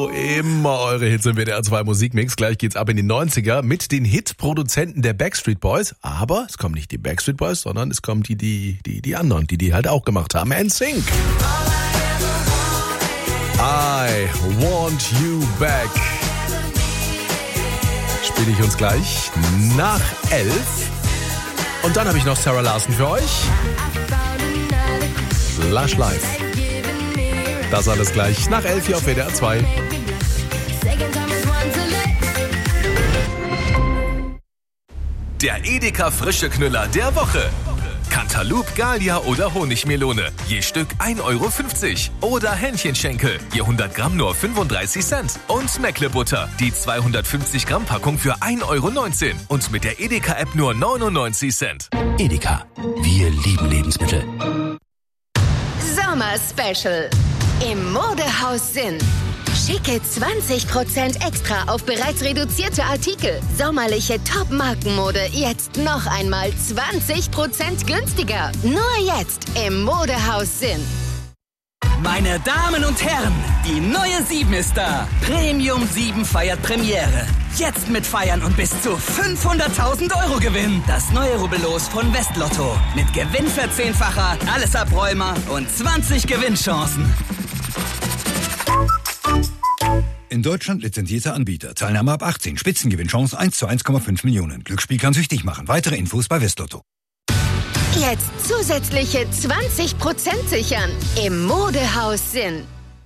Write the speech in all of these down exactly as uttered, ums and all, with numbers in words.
Radio, immer eure Hits im W D R zwei Musikmix. Gleich geht's ab in die neunziger mit den Hitproduzenten der Backstreet Boys. Aber es kommen nicht die Backstreet Boys, sondern es kommen die, die, die, die anderen, die die halt auch gemacht haben. N Sync. I Want You Back. Spiele ich uns gleich nach elf. Und dann habe ich noch Sarah Larson für euch. Lush Life. Das alles gleich nach elf hier auf W D R zwei. Der Edeka Frische Knüller der Woche. Cantaloupe, Gallia oder Honigmelone. Je Stück ein Euro fünfzig. Oder Hähnchenschenkel. Je hundert Gramm nur fünfunddreißig Cent. Und Meckle-Butter. Die zweihundertfünfzig Gramm Packung für ein Euro neunzehn. Und mit der Edeka-App nur neunundneunzig Cent. Edeka. Wir lieben Lebensmittel. Sommer-Special. Im Modehaus Sinn. Schicke zwanzig Prozent extra auf bereits reduzierte Artikel. Sommerliche Top-Markenmode jetzt noch einmal zwanzig Prozent günstiger. Nur jetzt im Modehaus Sinn. Meine Damen und Herren, die neue sieben ist da. Premium sieben feiert Premiere. Jetzt mit Feiern und bis zu fünfhunderttausend Euro Gewinn. Das neue Rubbellos von Westlotto. Mit Gewinnverzehnfacher, alles Abräumer und zwanzig Gewinnchancen. In Deutschland lizenzierter Anbieter. Teilnahme ab achtzehn. Spitzengewinnchance eins zu eins Komma fünf Millionen. Glücksspiel kann süchtig machen. Weitere Infos bei Westlotto. Jetzt zusätzliche zwanzig Prozent sichern im Modehaus Sinn.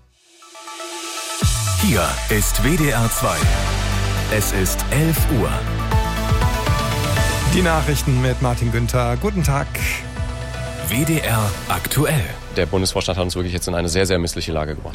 Hier ist W D R zwei. Es ist elf Uhr. Die Nachrichten mit Martin Günther. Guten Tag. W D R aktuell. Der Bundesvorstand hat uns wirklich jetzt in eine sehr, sehr missliche Lage gebracht.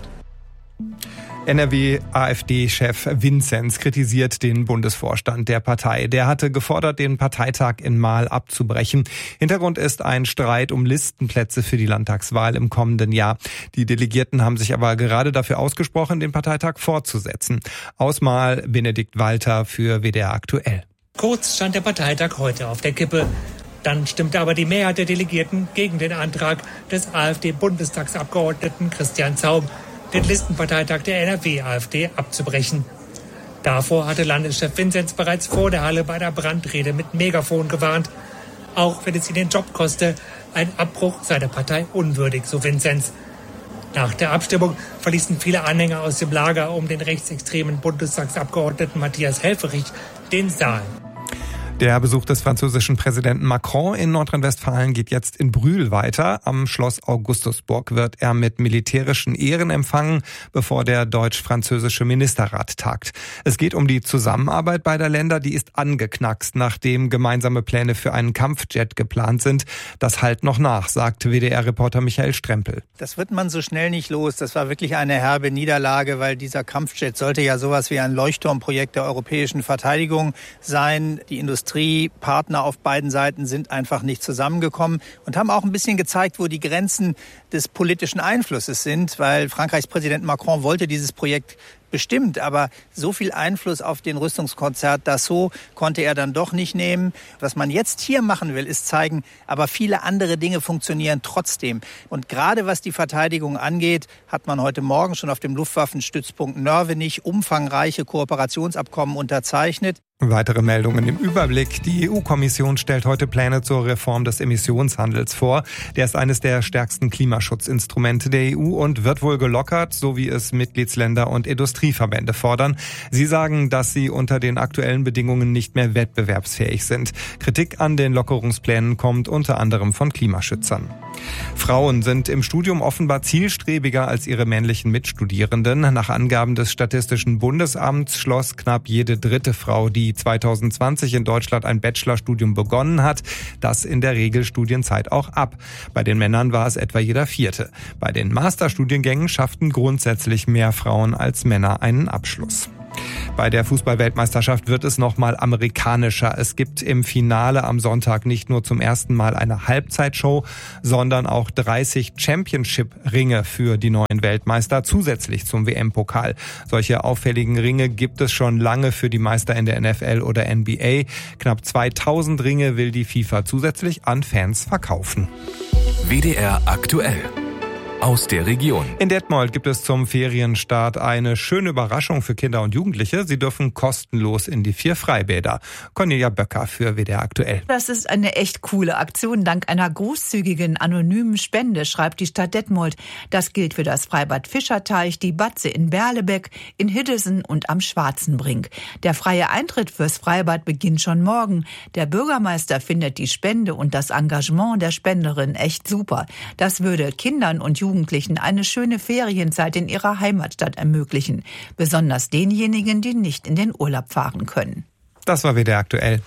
N R W-AfD-Chef Vinzenz kritisiert den Bundesvorstand der Partei. Der hatte gefordert, den Parteitag in Marl abzubrechen. Hintergrund ist ein Streit um Listenplätze für die Landtagswahl im kommenden Jahr. Die Delegierten haben sich aber gerade dafür ausgesprochen, den Parteitag fortzusetzen. Aus Marl Benedikt Walter für W D R aktuell. Kurz stand der Parteitag heute auf der Kippe. Dann stimmte aber die Mehrheit der Delegierten gegen den Antrag des AfD-Bundestagsabgeordneten Christian Zaum, den Listenparteitag der N R W-AfD abzubrechen. Davor hatte Landeschef Vinzenz bereits vor der Halle bei der Brandrede mit Megafon gewarnt. Auch wenn es ihn den Job koste, ein Abbruch sei der Partei unwürdig, so Vinzenz. Nach der Abstimmung verließen viele Anhänger aus dem Lager um den rechtsextremen Bundestagsabgeordneten Matthias Helfferich den Saal. Der Besuch des französischen Präsidenten Macron in Nordrhein-Westfalen geht jetzt in Brühl weiter. Am Schloss Augustusburg wird er mit militärischen Ehren empfangen, bevor der deutsch-französische Ministerrat tagt. Es geht um die Zusammenarbeit beider Länder, die ist angeknackst, nachdem gemeinsame Pläne für einen Kampfjet geplant sind. Das hallt noch nach, sagt W D R-Reporter Michael Strempel. Das wird man so schnell nicht los. Das war wirklich eine herbe Niederlage, weil dieser Kampfjet sollte ja sowas wie ein Leuchtturmprojekt der europäischen Verteidigung sein. Die Industrie Industriepartner auf beiden Seiten sind einfach nicht zusammengekommen und haben auch ein bisschen gezeigt, wo die Grenzen des politischen Einflusses sind, weil Frankreichs Präsident Macron wollte dieses Projekt bestimmt, aber so viel Einfluss auf den Rüstungskonzert Dassault konnte er dann doch nicht nehmen. Was man jetzt hier machen will, ist zeigen, aber viele andere Dinge funktionieren trotzdem. Und gerade was die Verteidigung angeht, hat man heute Morgen schon auf dem Luftwaffenstützpunkt Nörvenich umfangreiche Kooperationsabkommen unterzeichnet. Weitere Meldungen im Überblick. Die E U-Kommission stellt heute Pläne zur Reform des Emissionshandels vor. Der ist eines der stärksten Klimaschutzinstrumente der E U und wird wohl gelockert, so wie es Mitgliedsländer und Industrieverbände fordern. Sie sagen, dass sie unter den aktuellen Bedingungen nicht mehr wettbewerbsfähig sind. Kritik an den Lockerungsplänen kommt unter anderem von Klimaschützern. Frauen sind im Studium offenbar zielstrebiger als ihre männlichen Mitstudierenden. Nach Angaben des Statistischen Bundesamts schloss knapp jede dritte Frau, die zwanzig zwanzig in Deutschland ein Bachelorstudium begonnen hat, das in der Regelstudienzeit auch ab. Bei den Männern war es etwa jeder vierte. Bei den Masterstudiengängen schafften grundsätzlich mehr Frauen als Männer einen Abschluss. Bei der Fußball-Weltmeisterschaft wird es nochmal amerikanischer. Es gibt im Finale am Sonntag nicht nur zum ersten Mal eine Halbzeitshow, sondern auch dreißig Championship-Ringe für die neuen Weltmeister zusätzlich zum W M-Pokal. Solche auffälligen Ringe gibt es schon lange für die Meister in der N F L oder N B A. Knapp zweitausend Ringe will die FIFA zusätzlich an Fans verkaufen. W D R aktuell. aus der Region. In Detmold gibt es zum Ferienstart eine schöne Überraschung für Kinder und Jugendliche. Sie dürfen kostenlos in die vier Freibäder. Cornelia Böcker für W D R aktuell. Das ist eine echt coole Aktion. Dank einer großzügigen, anonymen Spende, schreibt die Stadt Detmold. Das gilt für das Freibad Fischerteich, die Batze in Berlebeck, in Hiddesen und am Schwarzenbrink. Der freie Eintritt fürs Freibad beginnt schon morgen. Der Bürgermeister findet die Spende und das Engagement der Spenderin echt super. Das würde Kindern und Jugendlichen eine schöne Ferienzeit in ihrer Heimatstadt ermöglichen. Besonders denjenigen, die nicht in den Urlaub fahren können. Das war W D R aktuell.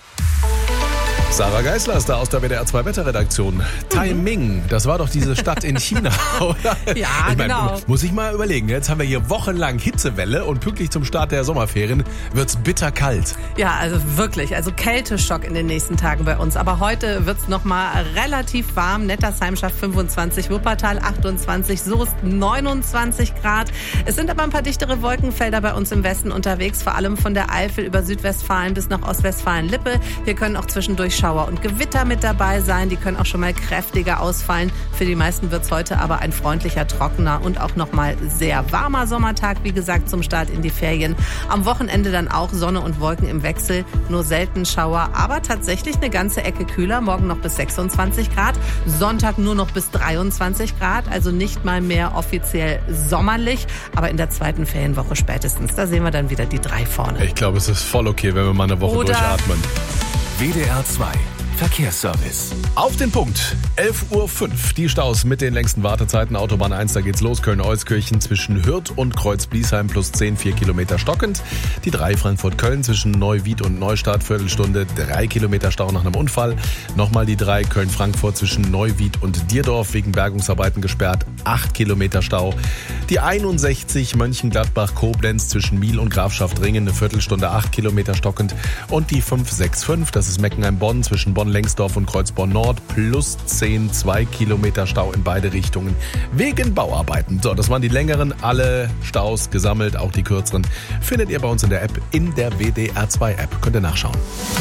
Sarah Geisler ist da aus der W D R zwei Wetterredaktion. Taiming, das war doch diese Stadt in China, oder? Ja, ich mein, genau. Muss ich mal überlegen, jetzt haben wir hier wochenlang Hitzewelle und pünktlich zum Start der Sommerferien wird's bitterkalt. Ja, also wirklich, also Kälteschock in den nächsten Tagen bei uns. Aber heute wird's noch mal relativ warm. Nettersheim schafft fünfundzwanzig, Wuppertal achtundzwanzig, Soest neunundzwanzig Grad. Es sind aber ein paar dichtere Wolkenfelder bei uns im Westen unterwegs, vor allem von der Eifel über Südwestfalen bis nach Ostwestfalen-Lippe. Wir können auch zwischendurch Schauer und Gewitter mit dabei sein. Die können auch schon mal kräftiger ausfallen. Für die meisten wird es heute aber ein freundlicher, trockener und auch noch mal sehr warmer Sommertag, wie gesagt, zum Start in die Ferien. Am Wochenende dann auch Sonne und Wolken im Wechsel, nur selten Schauer, aber tatsächlich eine ganze Ecke kühler. Morgen noch bis sechsundzwanzig Grad, Sonntag nur noch bis dreiundzwanzig Grad, also nicht mal mehr offiziell sommerlich, aber in der zweiten Ferienwoche spätestens. Da sehen wir dann wieder die drei vorne. Ich glaube, es ist voll okay, wenn wir mal eine Woche Oder durchatmen. W D R zwei Verkehrsservice. Auf den Punkt. elf Uhr fünf. Die Staus mit den längsten Wartezeiten. Autobahn eins, da geht's los. Köln-Euskirchen zwischen Hürth und Kreuz-Bliesheim plus zehn, vier Kilometer stockend. Die drei Frankfurt-Köln zwischen Neuwied und Neustadt, Viertelstunde, drei Kilometer Stau nach einem Unfall. Nochmal die drei Köln-Frankfurt zwischen Neuwied und Dierdorf wegen Bergungsarbeiten gesperrt, acht Kilometer Stau. Die einundsechzig Mönchengladbach-Koblenz zwischen Miel und Grafschaft-Ringen, eine Viertelstunde, acht Kilometer stockend. Und die fünf sechs fünf, das ist Meckenheim-Bonn zwischen Bonn-Lengsdorf und Kreuzborn-Nord, plus zehn, zwei Kilometer Stau in beide Richtungen wegen Bauarbeiten. So, das waren die längeren, alle Staus gesammelt, auch die kürzeren, findet ihr bei uns in der App, in der W D R zwei App. Könnt ihr nachschauen.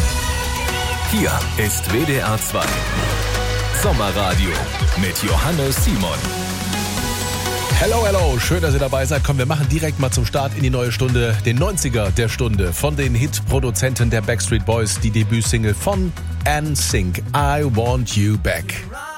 Hier ist W D R zwei Sommerradio mit Johannes Simon. Hello, hello, schön, dass ihr dabei seid. Komm, wir machen direkt mal zum Start in die neue Stunde, den neunziger der Stunde von den Hit-Produzenten der Backstreet Boys, die Debütsingle von N Sync, I Want You Back.